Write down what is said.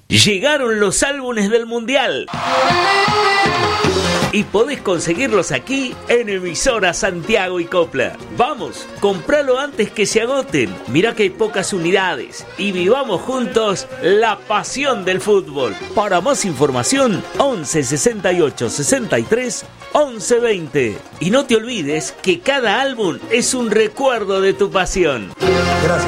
Llegaron los álbumes del Mundial. Y podés conseguirlos aquí en Emisora Santiago y Copla. Vamos, compralo antes que se agoten. Mirá que hay pocas unidades. Y vivamos juntos la pasión del fútbol. Para más información, 11 68 63 11 20. Y no te olvides que cada álbum es un recuerdo de tu pasión. Gracias.